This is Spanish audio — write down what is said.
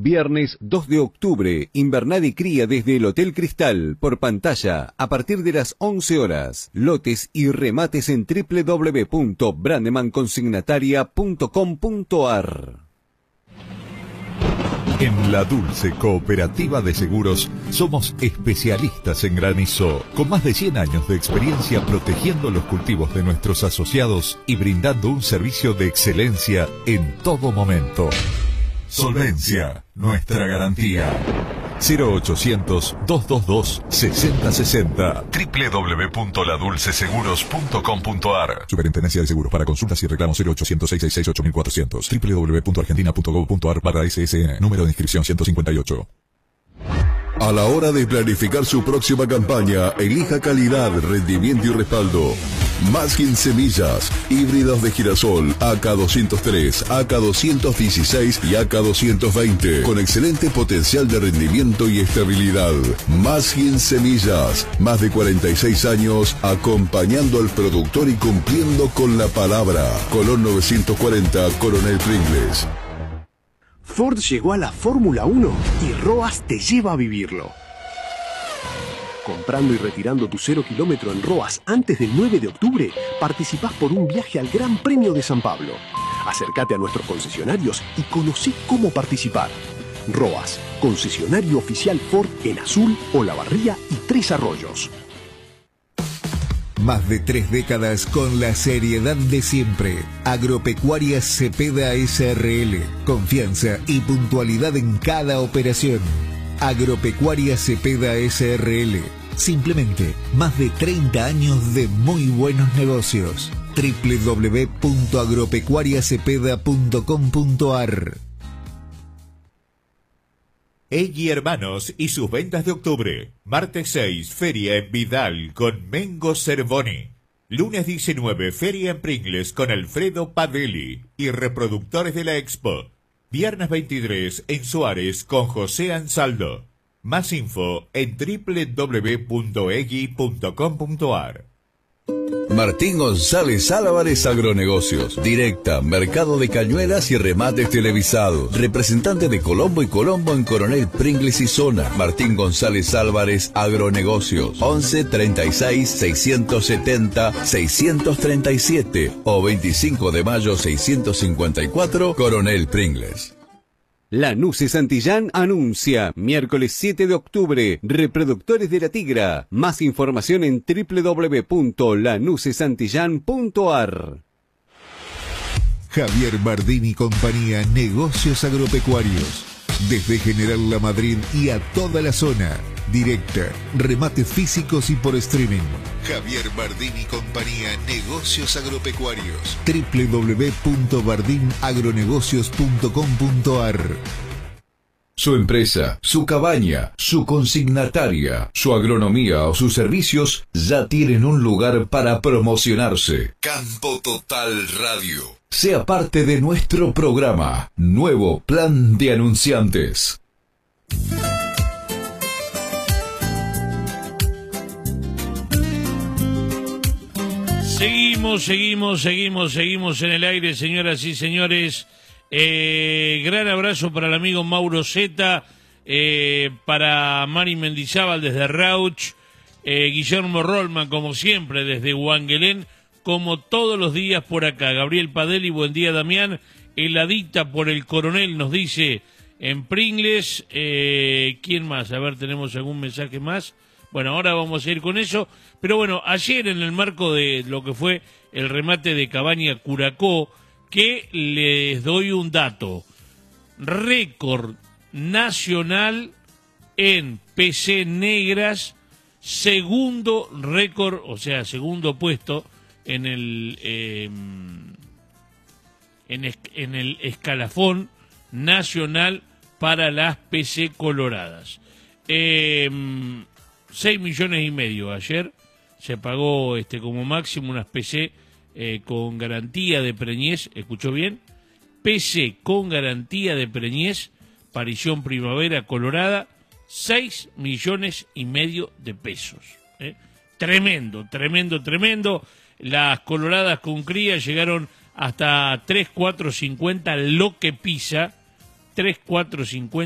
Viernes 2 de octubre, invernada y cría desde el Hotel Cristal, por pantalla, a partir de las 11 horas. Lotes y remates en www.brandemannconsignataria.com.ar. En La Dulce Cooperativa de Seguros somos especialistas en granizo, con más de 100 años de experiencia protegiendo los cultivos de nuestros asociados y brindando un servicio de excelencia en todo momento. Solvencia, nuestra garantía. 0800-222-6060. www.ladulceseguros.com.ar. Superintendencia de Seguros. Para consultas y reclamos 0800-666-8400. www.argentina.gov.ar/SSN. Número de inscripción 158. A la hora de planificar su próxima campaña, elija calidad, rendimiento y respaldo. Maskin Semillas, híbridos de girasol, AK203, AK216 y AK220, con excelente potencial de rendimiento y estabilidad. Maskin Semillas, más de 46 años acompañando al productor y cumpliendo con la palabra. Colón 940, Coronel Pringles. Ford llegó a la Fórmula 1 y Roas te lleva a vivirlo. Comprando y retirando tu 0 kilómetro en Roas antes del 9 de octubre, participás por un viaje al Gran Premio de San Pablo. Acércate a nuestros concesionarios y conocí cómo participar. Roas, concesionario oficial Ford en Azul, Olavarría y Tres Arroyos. Más de 3 décadas con la seriedad de siempre. Agropecuarias Cepeda SRL. Confianza y puntualidad en cada operación. Agropecuarias Cepeda SRL. Simplemente más de 30 años de muy buenos negocios. www.agropecuariacepeda.com.ar. Egui Hermanos y sus ventas de octubre. Martes 6, feria en Vidal con Mengo Cervoni. Lunes 19, feria en Pringles con Alfredo Padelli y reproductores de la Expo. Viernes 23 en Suárez con José Ansaldo. Más info en www.egui.com.ar. Martín González Álvarez Agronegocios. Directa, mercado de cañuelas y remates televisados. Representante de Colombo y Colombo en Coronel Pringles y Zona. Martín González Álvarez Agronegocios. 11 36 670 637 o 25 de mayo 654, Coronel Pringles. Lanuse Santillán anuncia, miércoles 7 de octubre, reproductores de la tigra. Más información en www.lanusesantillán.ar. Javier Bardín y compañía, negocios agropecuarios. Desde General La Madrid y a toda la zona. Directa, remates físicos y por streaming. Javier Bardín y compañía, negocios agropecuarios. www.bardinagronegocios.com.ar. Su empresa, su cabaña, su consignataria, su agronomía o sus servicios ya tienen un lugar para promocionarse. Campo Total Radio. Sea parte de nuestro programa. Nuevo plan de anunciantes. Seguimos en el aire, señoras y señores. Gran abrazo para el amigo Mauro Zeta, para Mari Mendizábal desde Rauch, Guillermo Rollman, como siempre, desde Huanguelén, como todos los días por acá. Gabriel Padelli, buen día, Damián. Heladita por el Coronel, nos dice en Pringles. ¿Quién más? A ver, ¿tenemos algún mensaje más? Bueno, ahora vamos a ir con eso. Pero bueno, ayer en el marco de lo que fue el remate de Cabaña Curacó, que les doy un dato. Récord nacional en PC negras, segundo récord, o sea, segundo puesto en el en el escalafón nacional para las PC coloradas. 6,5 millones ayer se pagó como máximo unas PC con garantía de preñez, ¿escuchó bien? PC con garantía de preñez, parición primavera colorada, 6,5 millones de pesos. Tremendo. Las coloradas con cría llegaron hasta 3,450 lo que pisa, 3,450